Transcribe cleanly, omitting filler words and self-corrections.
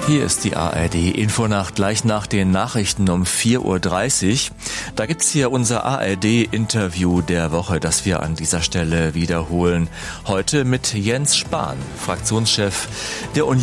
Hier ist die ARD-Infonacht gleich nach den Nachrichten um 4:30 Uhr. Da gibt's hier unser ARD-Interview der Woche, das wir an dieser Stelle wiederholen. Heute mit Jens Spahn, Fraktionschef der Union.